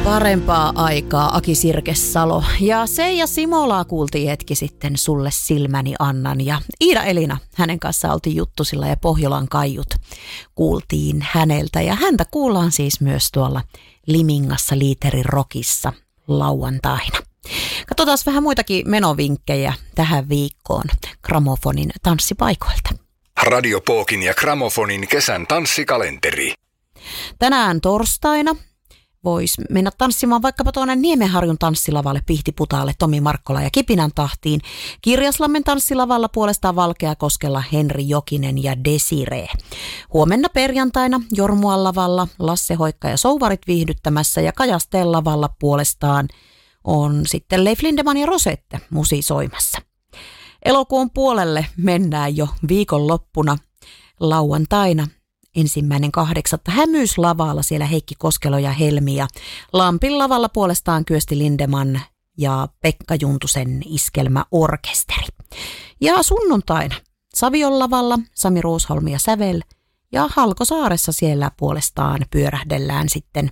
Parempaa aikaa, Aki Sirkesalo. Ja Seija Simolaa kuultiin hetki sitten Sulle silmäni annan. Ja Iida Elina, hänen kanssaan oltiin Juttusilla ja Pohjolan kaiut kuultiin häneltä. Ja häntä kuullaan siis myös tuolla Limingassa Liiterin Rockissa lauantaina. Katsotaan vähän muitakin menovinkkejä tähän viikkoon Gramofonin tanssipaikoilta. Radio Pookin ja Gramofonin kesän tanssikalenteri. Tänään torstaina voisi mennä tanssimaan vaikkapa tuonne Niemenharjun tanssilavalle Pihtiputaalle Tomi Markkola ja Kipinän tahtiin. Kirjaslammen tanssilavalla puolestaan Valkeakoskella Henri Jokinen ja Desiree. Huomenna perjantaina Jormuan lavalla Lasse Hoikka ja Souvarit viihdyttämässä ja Kajasteen lavalla puolestaan on sitten Leif Lindeman ja Rosette musisoimassa. Elokuun puolelle mennään jo viikonloppuna lauantaina 1.8. Hämyyslavalla siellä Heikki Koskelo ja Helmi ja Lampin lavalla puolestaan Kyösti Lindeman ja Pekka Juntusen iskelmäorkesteri. Ja sunnuntaina Savion lavalla Sami Ruusholmi ja Sävel ja Halkosaaressa siellä puolestaan pyörähdellään sitten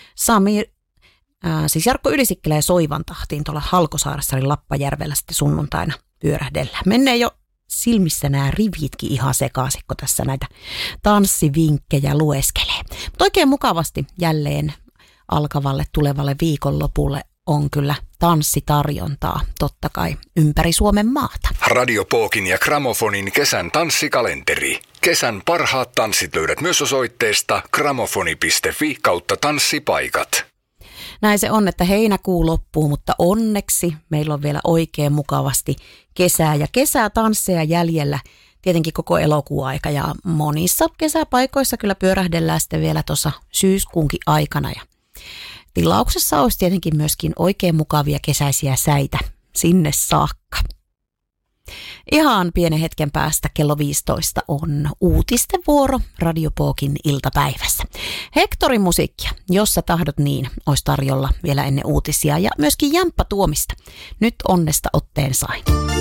siis Jarkko Ylisikkelä ja Soivan tahtiin tuolla Halkosaaressa eli Lappajärvellä sitten sunnuntaina pyörähdellään. Menee jo silmissä nämä rivitkin ihan sekaisin, kun tässä näitä tanssivinkkejä lueskelee. Mutta oikein mukavasti jälleen alkavalle tulevalle viikonlopulle on kyllä tanssitarjontaa, totta kai ympäri Suomen maata. Radio Pookin ja Gramofonin kesän tanssikalenteri. Kesän parhaat tanssit löydät myös osoitteesta gramofoni.fi/tanssipaikat. Näin se on, että heinäkuu loppuu, mutta onneksi meillä on vielä oikein mukavasti kesää ja kesätansseja jäljellä. Tietenkin koko elokuun aika ja monissa kesäpaikoissa kyllä pyörähdellään sitten vielä tuossa syyskuunkin aikana. Ja tilauksessa olisi tietenkin myöskin oikein mukavia kesäisiä säitä sinne saakka. Ihan pienen hetken päästä kello 15 on uutisten vuoro Radio Pookin iltapäivässä. Hektorin musiikkia, jos sä tahdot niin, olisi tarjolla vielä ennen uutisia ja myöskin Jamppa Tuomista. Nyt onnesta otteen sain.